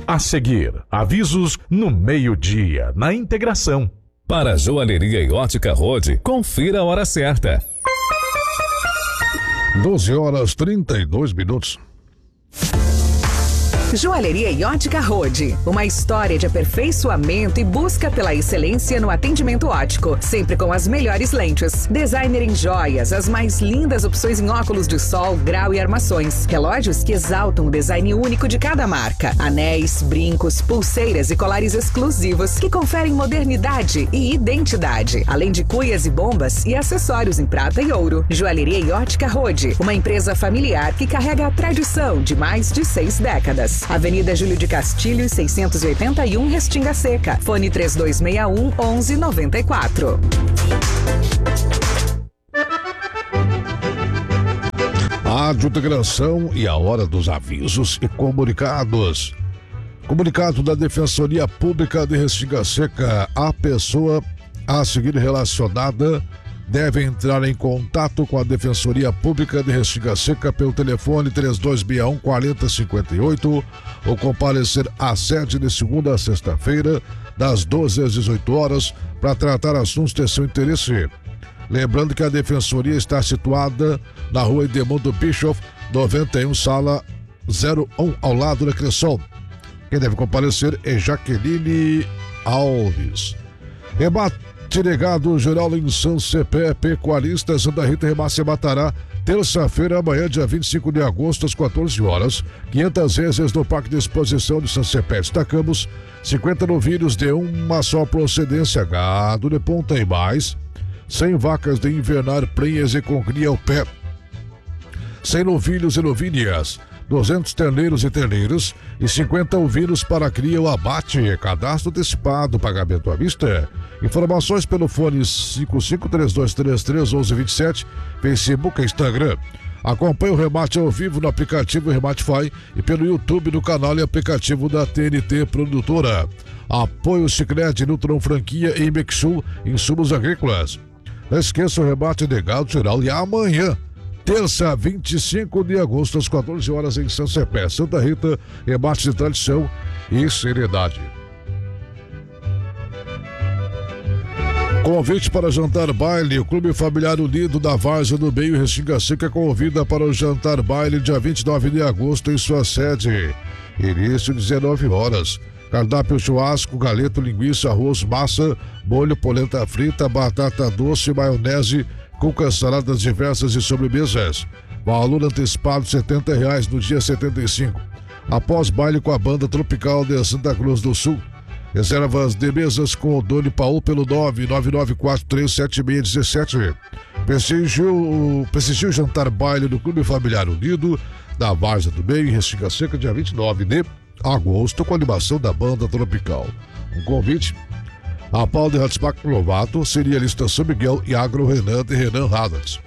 A seguir, avisos no meio-dia, na integração. Para Joalheria e Ótica Rode, confira a hora certa. 12h32. Joalheria e Ótica Rode, uma história de aperfeiçoamento e busca pela excelência no atendimento óptico, sempre com as melhores lentes. Designer em joias, as mais lindas opções em óculos de sol, grau e armações. Relógios que exaltam o design único de cada marca. Anéis, brincos, pulseiras e colares exclusivos que conferem modernidade e identidade. Além de cuias e bombas e acessórios em prata e ouro. Joalheria e Ótica Rode, uma empresa familiar que carrega a tradição de mais de 6 décadas. Avenida Júlio de Castilho, 681, Restinga Seca. Fone 3261-1194. A integração e a hora dos avisos e comunicados. Comunicado da Defensoria Pública de Restinga Seca. A pessoa a seguir relacionada deve entrar em contato com a Defensoria Pública de Restinga Seca pelo telefone 3261-4058 ou comparecer à sede de segunda a sexta-feira, das 12 às 18 horas, para tratar assuntos de seu interesse. Lembrando que a Defensoria está situada na rua Edmundo Bischoff, 91, sala 01, ao lado da Cressol. Quem deve comparecer é Jaqueline Alves. Negado geral em São Cepé, Pecuarista, Santa Rita, Remasse Matará, terça-feira, amanhã, dia 25 de agosto, às 14 horas, 500 vezes no Parque de Exposição de São Cepé. Destacamos 50 novilhos de uma só procedência, gado de ponta e mais, 100 vacas de invernar, prenhas e com cria ao pé, 100 novilhos e novilhas, 200 terneiros e terneiras e 50 ovinos para cria ou abate. Cadastro antecipado, pagamento à vista. Informações pelo fone 5532331127, Facebook e Instagram. Acompanhe o remate ao vivo no aplicativo Rematify e pelo YouTube no canal e aplicativo da TNT Produtora. Apoio Sicredi, Nutron Franquia e Mexul, insumos agrícolas. Não esqueça o remate de gado geral e amanhã, terça, 25 de agosto, às 14 horas, em São Cepé, Santa Rita, rebate de tradição e seriedade. Convite para jantar baile. O Clube Familiar Unido da Várzea do Meio, Restinga Seca, convida para o jantar baile dia 29 de agosto em sua sede. Início 19 horas. Cardápio: churrasco, galeto, linguiça, arroz, massa, molho, polenta frita, batata doce, maionese, cucas, saladas diversas e sobremesas. Valor antecipado R$70 no dia 75. Após baile com a banda Tropical de Santa Cruz do Sul. Reservas de mesas com o Doni Paul pelo 999437617. Prestigie o jantar baile do Clube Familiar Unido da Várzea do Meio, em Restinga Seca, dia 29 de agosto, com a animação da banda Tropical. Um convite a Paulo de Hatzbach Lovato, Cerealista São Miguel e Agro Renan de Renan Radars.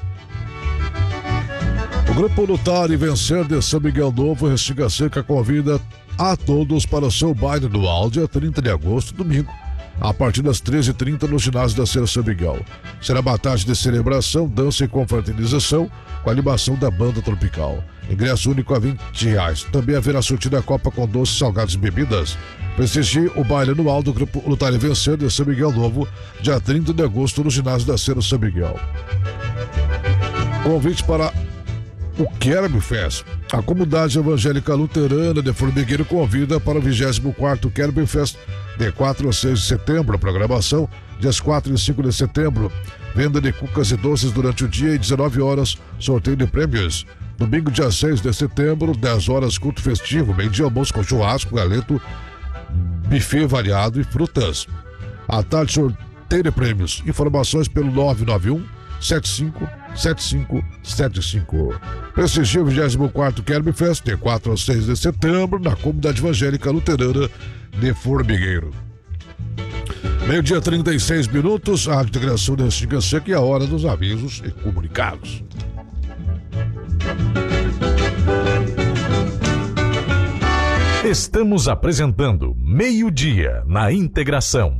O Grupo Lutar e Vencer de São Miguel Novo, Restinga Seca, convida a todos para o seu baile anual, dia 30 de agosto, domingo, a partir das 13h30 no ginásio da Serra São Miguel. Será uma tarde de celebração, dança e confraternização com a animação da banda Tropical. Ingresso único a R$20. Também haverá sortida Copa com doces, salgados e bebidas. Prestigie o baile anual do Grupo Lutar e Vencer de São Miguel Novo, dia 30 de agosto no ginásio da Serra São Miguel. Convite para o Kerbfest. A comunidade evangélica luterana de Formigueiro convida para o 24º Kerbfest de 4 a 6 de setembro. A programação, dias 4 e 5 de setembro. Venda de cucas e doces durante o dia e 19 horas, sorteio de prêmios. Domingo, dia 6 de setembro, 10 horas, culto festivo. Meio-dia, almoço com churrasco, galeto, buffet variado e frutas. À tarde, sorteio de prêmios. Informações pelo 991-757575. Prestigie o 24º Kerbfest, de 4 a 6 de setembro, na comunidade evangélica luterana de Formigueiro. Meio-dia, 36 minutos, a integração da Restinga Seca e a hora dos avisos e comunicados. Estamos apresentando Meio-dia na integração.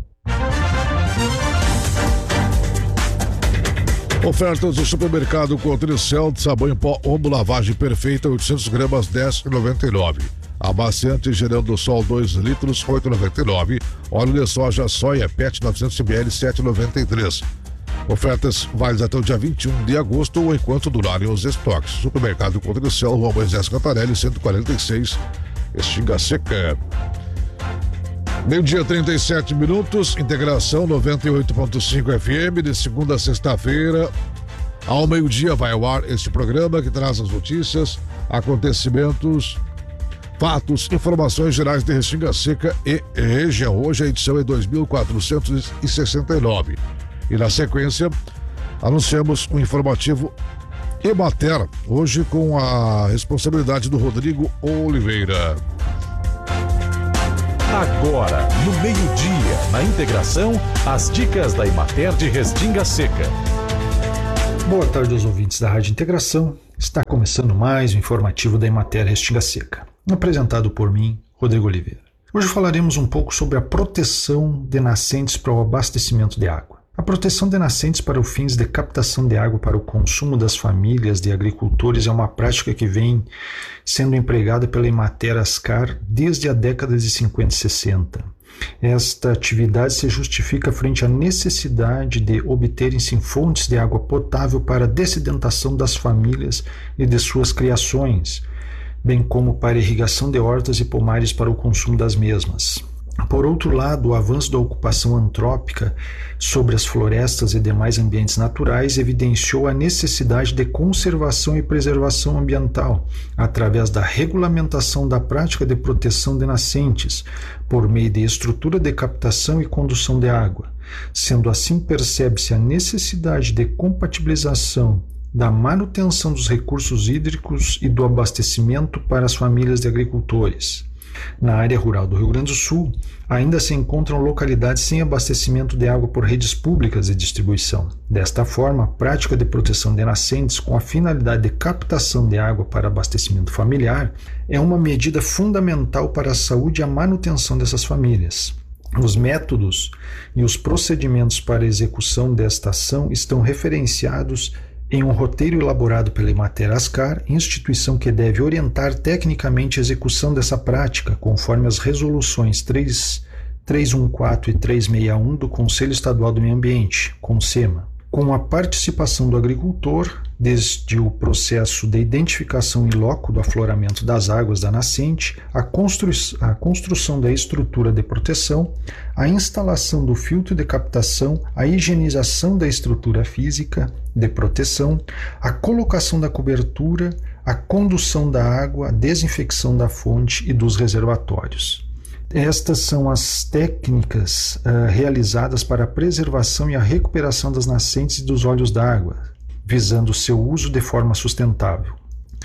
Ofertas do supermercado Cotricel de sabão em pó Omo Lavagem Perfeita, 800 gramas, R$10,99. Amaciante gerando sol 2 litros, 8,99. Óleo de soja, soia, PET 900 ml, 7,93. Ofertas válidas até o dia 21 de agosto ou enquanto durarem os estoques. Supermercado Contricel, Rua Moisés Cantarelli, 146, Restinga Seca. Meio-dia, 37 minutos, integração 98.5 FM, de segunda a sexta-feira. Ao meio-dia vai ao ar este programa que traz as notícias, acontecimentos, fatos, informações gerais de Restinga Seca e região. Hoje a edição é 2469. E na sequência, anunciamos o informativo Emater, hoje com a responsabilidade do Rodrigo Oliveira. Agora, no meio-dia, na integração, as dicas da Emater de Restinga Seca. Boa tarde aos ouvintes da Rádio Integração. Está começando mais um informativo da Emater Restinga Seca, apresentado por mim, Rodrigo Oliveira. Hoje falaremos um pouco sobre a proteção de nascentes para o abastecimento de água. A proteção de nascentes para os fins de captação de água para o consumo das famílias de agricultores é uma prática que vem sendo empregada pela Emater Ascar desde a década de 50 e 60. Esta atividade se justifica frente à necessidade de obterem-se fontes de água potável para a dessedentação das famílias e de suas criações, bem como para a irrigação de hortas e pomares para o consumo das mesmas. Por outro lado, o avanço da ocupação antrópica sobre as florestas e demais ambientes naturais evidenciou a necessidade de conservação e preservação ambiental através da regulamentação da prática de proteção de nascentes por meio de estrutura de captação e condução de água. Sendo assim, percebe-se a necessidade de compatibilização da manutenção dos recursos hídricos e do abastecimento para as famílias de agricultores. Na área rural do Rio Grande do Sul, ainda se encontram localidades sem abastecimento de água por redes públicas de distribuição. Desta forma, a prática de proteção de nascentes com a finalidade de captação de água para abastecimento familiar é uma medida fundamental para a saúde e a manutenção dessas famílias. Os métodos e os procedimentos para a execução desta ação estão referenciados em um roteiro elaborado pela Emater Ascar, instituição que deve orientar tecnicamente a execução dessa prática, conforme as resoluções 314 e 361 do Conselho Estadual do Meio Ambiente, CONSEMA, com a participação do agricultor, desde o processo de identificação in loco do afloramento das águas da nascente, a construção da estrutura de proteção, a instalação do filtro de captação, a higienização da estrutura física de proteção, a colocação da cobertura, a condução da água, a desinfecção da fonte e dos reservatórios. Estas são as técnicas realizadas para a preservação e a recuperação das nascentes e dos olhos d'água, visando seu uso de forma sustentável.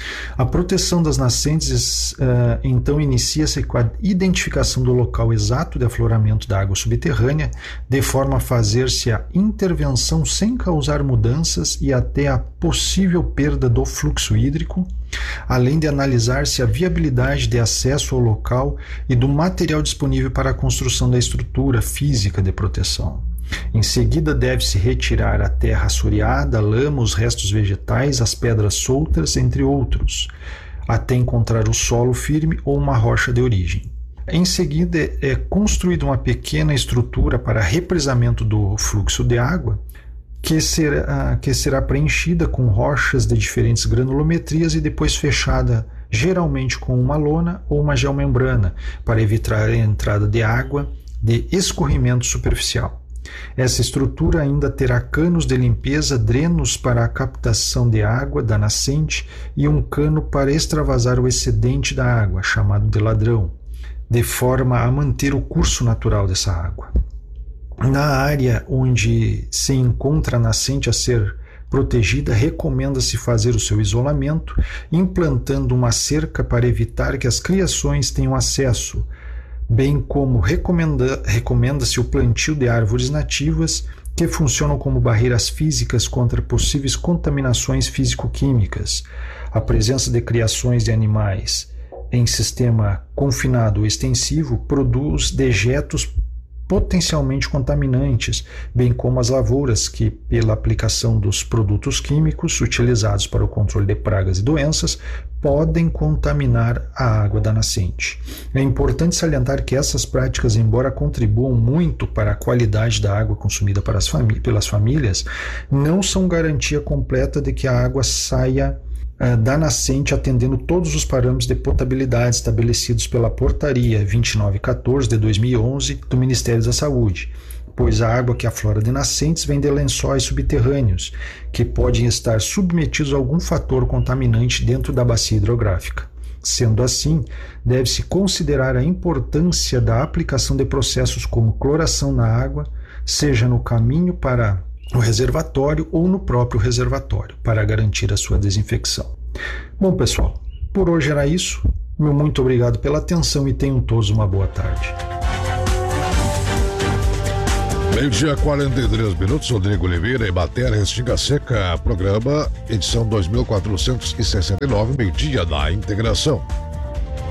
A proteção das nascentes então inicia-se com a identificação do local exato de afloramento da água subterrânea, de forma a fazer-se a intervenção sem causar mudanças e até a possível perda do fluxo hídrico, além de analisar-se a viabilidade de acesso ao local e do material disponível para a construção da estrutura física de proteção. Em seguida, deve-se retirar a terra assoreada, a lama, os restos vegetais, as pedras soltas, entre outros, até encontrar o solo firme ou uma rocha de origem. Em seguida, é construída uma pequena estrutura para represamento do fluxo de água, que será preenchida com rochas de diferentes granulometrias e depois fechada geralmente com uma lona ou uma geomembrana para evitar a entrada de água de escorrimento superficial. Essa estrutura ainda terá canos de limpeza, drenos para a captação de água da nascente e um cano para extravasar o excedente da água, chamado de ladrão, de forma a manter o curso natural dessa água. Na área onde se encontra a nascente a ser protegida, recomenda-se fazer o seu isolamento, implantando uma cerca para evitar que as criações tenham acesso, bem como recomenda-se o plantio de árvores nativas que funcionam como barreiras físicas contra possíveis contaminações físico-químicas. A presença de criações de animais em sistema confinado ou extensivo produz dejetos potencialmente contaminantes, bem como as lavouras que, pela aplicação dos produtos químicos utilizados para o controle de pragas e doenças, podem contaminar a água da nascente. É importante salientar que essas práticas, embora contribuam muito para a qualidade da água consumida pelas famílias, não são garantia completa de que a água saia da nascente atendendo todos os parâmetros de potabilidade estabelecidos pela Portaria 2914 de 2011 do Ministério da Saúde, pois a água que aflora de nascentes vem de lençóis subterrâneos, que podem estar submetidos a algum fator contaminante dentro da bacia hidrográfica. Sendo assim, deve-se considerar a importância da aplicação de processos como cloração na água, seja no caminho para o reservatório ou no próprio reservatório, para garantir a sua desinfecção. Bom, pessoal, por hoje era isso. Meu muito obrigado pela atenção e tenham todos uma boa tarde. Meio-dia, 43 minutos, Rodrigo Oliveira, Emater Restinga Seca, programa edição 2469, meio-dia da integração.